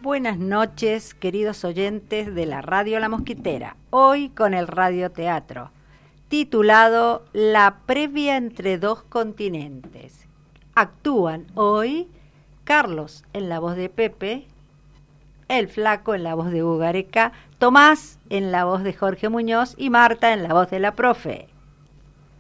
Buenas noches, queridos oyentes de la Radio La Mosquitera. Hoy con el radioteatro, titulado La previa entre dos continentes. Actúan hoy Carlos en la voz de Pepe, el Flaco en la voz de Hugo Gareca, Tomás en la voz de Jorge Muñoz y Marta en la voz de la profe.